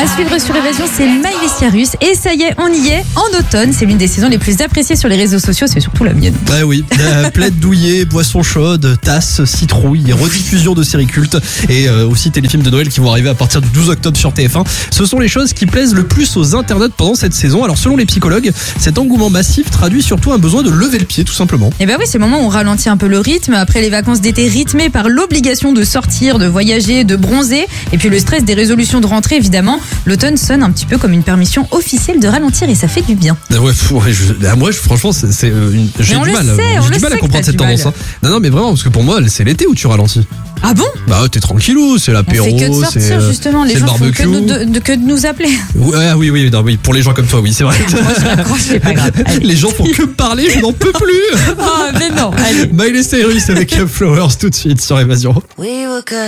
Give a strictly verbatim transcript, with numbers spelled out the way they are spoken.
À suivre sur Évasion, c'est Miley Cyrus. Et ça y est, on y est. En automne, c'est l'une des saisons les plus appréciées sur les réseaux sociaux. C'est surtout la mienne. Ouais, oui, euh, plaid douillet, boisson chaude, tasse, citrouille, rediffusion de séries cultes et euh, aussi téléfilms de Noël qui vont arriver à partir du douze octobre sur T F un. Ce sont les choses qui plaisent le plus aux internautes pendant cette saison. Alors selon les psychologues, cet engouement massif traduit surtout un besoin de lever le pied tout simplement. Et ben oui, c'est le moment où on ralentit un peu le rythme après les vacances d'été rythmées par l'obligation de sortir, de voyager, de bronzer et puis le stress des résolutions de rentrée évidemment. L'automne sonne un petit peu comme une permission officielle de ralentir et ça fait du bien. Ouais, ouais je, moi je, franchement c'est, c'est une, j'ai du mal, sait, j'ai du mal à comprendre cette tendance. Hein. Non non mais vraiment parce que pour moi c'est l'été où tu ralentis. Ah bon? Bah t'es tranquillou, c'est l'apéro, on fait que de sortir, c'est justement, les c'est gens le font que de, nous, de, que de nous appeler. Ouais, oui oui non, oui pour les gens comme toi oui c'est vrai. Moi je m'accroche, c'est pas grave. Allez. Les gens font que parler, je n'en peux plus. Oh mais non, allez. Miley Cyrus avec Flowers tout de suite sur Évasion.